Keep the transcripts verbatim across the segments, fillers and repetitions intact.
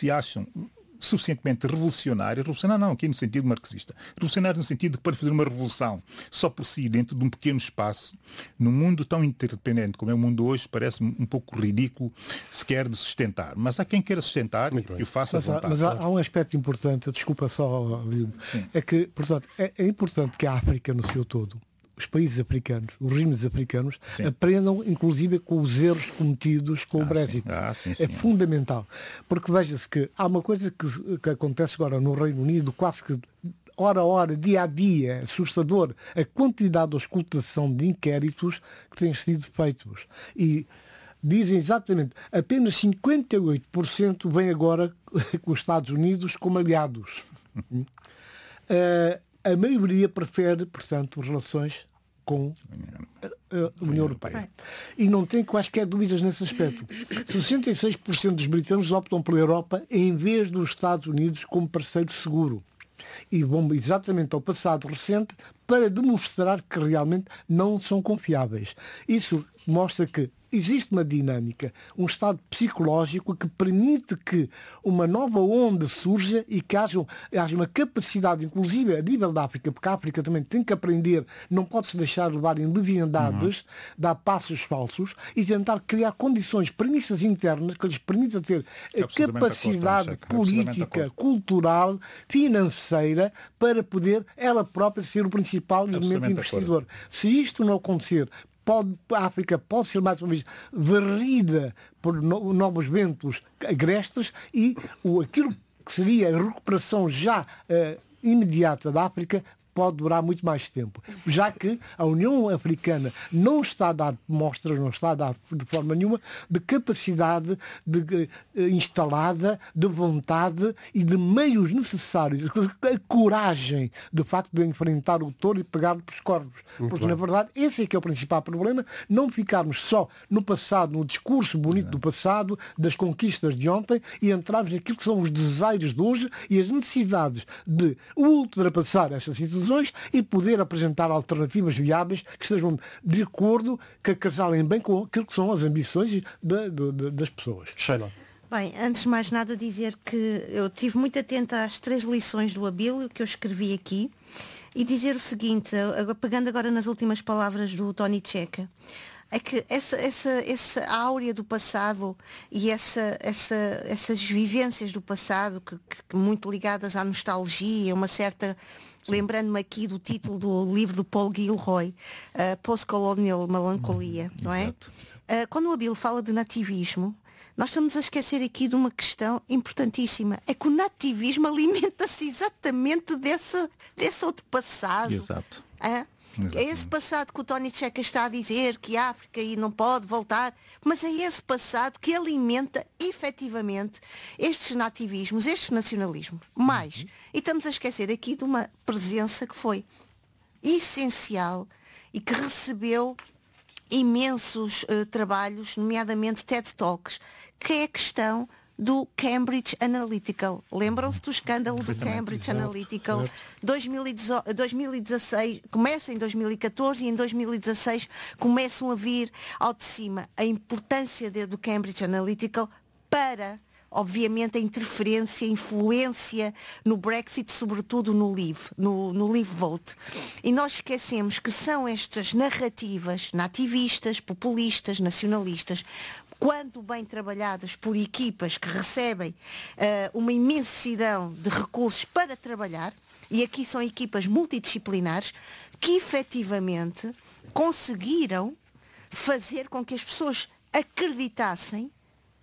se acham suficientemente revolucionário, revolucionário não, aqui no sentido marxista, revolucionário no sentido de para fazer uma revolução só por si, dentro de um pequeno espaço, num mundo tão interdependente como é o mundo hoje, parece-me um pouco ridículo sequer de sustentar. Mas há quem queira sustentar que o faça mas, à vontade. Mas há, há um aspecto importante, desculpa só, é que, portanto, é, é importante que a África no seu todo, os países africanos, os regimes africanos, sim, aprendam inclusive com os erros cometidos com ah, o Brexit. Sim. Ah, sim, sim, é fundamental. Porque veja-se que há uma coisa que, que acontece agora no Reino Unido, quase que hora a hora, dia a dia, é assustador a quantidade de auscultação de inquéritos que têm sido feitos. E dizem exatamente, apenas cinquenta e oito por cento vem agora com os Estados Unidos como aliados. uh, a maioria prefere, portanto, relações com a União Europeia. E não tem quaisquer dúvidas nesse aspecto. sessenta e seis por cento dos britânicos optam pela Europa em vez dos Estados Unidos como parceiro seguro. E vão exatamente ao passado recente para demonstrar que realmente não são confiáveis. Isso mostra que existe uma dinâmica, um estado psicológico que permite que uma nova onda surja e que haja, haja uma capacidade, inclusive a nível da África, porque a África também tem que aprender, não pode-se deixar levar em leviandades, uhum, dar passos falsos e tentar criar condições, premissas internas que lhes permitam ter a capacidade acordo, política, cultural, financeira, para poder ela própria ser o principal elemento investidor. Se isto não acontecer, Pode, a África pode ser mais uma vez varrida por no, novos ventos agrestes e o, aquilo que seria a recuperação já uh, imediata da África pode durar muito mais tempo, já que a União Africana não está a dar mostras, não está a dar de forma nenhuma de capacidade de, de, instalada, de vontade e de meios necessários, a coragem, de facto, de enfrentar o touro e pegar-lhe pelos corvos. Muito Porque, bem. na verdade, esse é que é o principal problema, não ficarmos só no passado, no discurso bonito é. do passado, das conquistas de ontem, e entrarmos naquilo que são os desejos de hoje e as necessidades de ultrapassar essa situação e poder apresentar alternativas viáveis que estejam de acordo, que casalem bem com aquilo que são as ambições de, de, de, das pessoas. Sheila. Bem, antes de mais nada dizer que eu estive muito atenta às três lições do Abílio que eu escrevi aqui e dizer o seguinte, pegando agora nas últimas palavras do Tony Checa, é que essa, essa, essa áurea do passado e essa, essa, essas vivências do passado que, que muito ligadas à nostalgia, uma certa... Sim. Lembrando-me aqui do título do livro do Paul Gilroy, uh, Post-Colonial Melancolia, hum, não é? Uh, quando o Abílio fala de nativismo, nós estamos a esquecer aqui de uma questão importantíssima. É que o nativismo alimenta-se exatamente desse, desse outro passado. Exato. Uh, É esse passado que o Tony Checa está a dizer que a África aí não pode voltar, mas é esse passado que alimenta efetivamente estes nativismos, estes nacionalismos. Mais, uhum. e estamos a esquecer aqui de uma presença que foi essencial e que recebeu imensos uh, trabalhos, nomeadamente TED Talks, que é a questão do Cambridge Analytica. Lembram-se do escândalo do Cambridge exato, Analytica? Exato. dois mil e dezasseis, começa em dois mil e catorze e em dois mil e dezasseis começam a vir ao de cima a importância de, do Cambridge Analytica para, obviamente, a interferência, a influência no Brexit, sobretudo no Leave, no, no Leave Vote. E nós esquecemos que são estas narrativas nativistas, populistas, nacionalistas, quando bem trabalhadas por equipas que recebem uh, uma imensidão de recursos para trabalhar, e aqui são equipas multidisciplinares, que efetivamente conseguiram fazer com que as pessoas acreditassem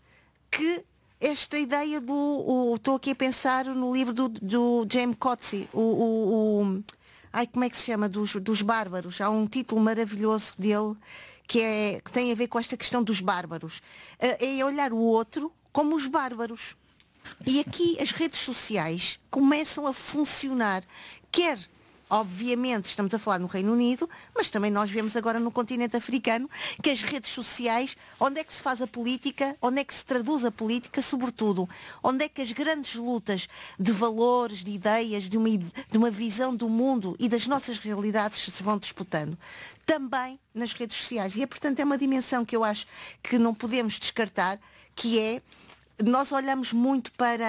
que esta ideia do... O, estou aqui a pensar no livro do, do James Coetzee, o, o, o... Ai, como é que se chama? Dos, dos bárbaros. Há um título maravilhoso dele que, é, que tem a ver com esta questão dos bárbaros. É olhar o outro como os bárbaros. E aqui as redes sociais começam a funcionar, quer, obviamente, estamos a falar no Reino Unido, mas também nós vemos agora no continente africano, que as redes sociais, onde é que se faz a política, onde é que se traduz a política, sobretudo, onde é que as grandes lutas de valores, de ideias, de uma, de uma visão do mundo e das nossas realidades se vão disputando. Também nas redes sociais. E, é, portanto, é uma dimensão que eu acho que não podemos descartar, que é, nós olhamos muito para